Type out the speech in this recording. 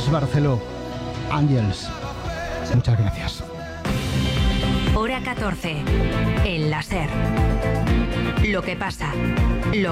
Àngels Barceló. Àngels, muchas gracias. Hora 14. El láser. Lo que pasa.